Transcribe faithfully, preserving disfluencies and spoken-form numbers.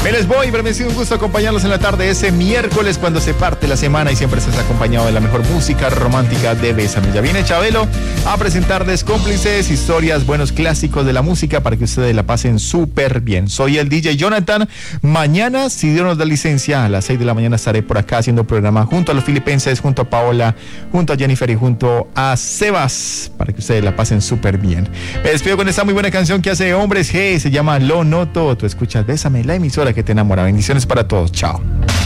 Me les voy, pero me ha sido un gusto acompañarlos en la tarde ese miércoles cuando se parte la semana y siempre estás acompañado de la mejor música romántica de Bésame. Ya viene Chabelo a presentarles cómplices, historias, buenos clásicos de la música para que ustedes la pasen súper bien. Soy el D J Jonathan. Mañana, si Dios nos da licencia, a las seis de la mañana estaré por acá haciendo programa junto a los filipenses, junto a Paola, junto a Jennifer y junto a Sebas para que ustedes la pasen súper bien. Me despido con esta muy buena canción que hace Hombres G, se llama Lo Noto. Tú escuchas Bésame, la emisora que te enamora. Bendiciones para todos. Chao.